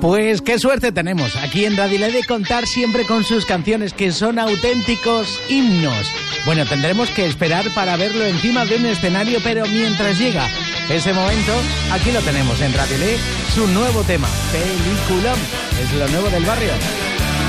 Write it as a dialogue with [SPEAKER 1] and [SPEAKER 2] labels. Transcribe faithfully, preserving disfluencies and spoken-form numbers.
[SPEAKER 1] Pues qué suerte tenemos aquí en Radio L de contar siempre con sus canciones que son auténticos himnos. Bueno, tendremos que esperar para verlo encima de un escenario, pero mientras llega ese momento, aquí lo tenemos en Radio L, su nuevo tema, Peliculón, es lo nuevo del barrio.